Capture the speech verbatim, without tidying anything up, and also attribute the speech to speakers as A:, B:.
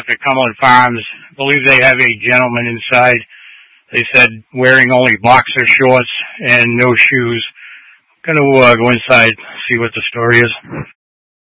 A: up at Cumberland Farms. I believe they have a gentleman inside. They said wearing only boxer shorts and no shoes. Going to uh, go inside, see what the story is.